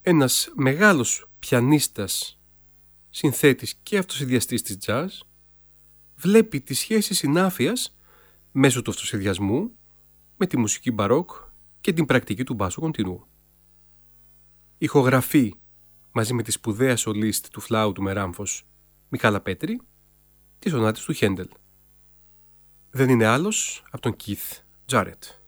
ένας μεγάλος πιανίστας, συνθέτης και αυτοσυνδυαστής της jazz, βλέπει τη σχέση συνάφειας μέσω του αυτοσυνδυασμού με τη μουσική μπαρόκ και την πρακτική του μπάσου κοντινού. Ηχογραφεί μαζί με τη σπουδαία σολίστ του φλάουτου με ράμφος Μιχάλα Πέτρη τις σονάτες του Χέντελ. Δεν είναι άλλος από τον Keith Jarrett.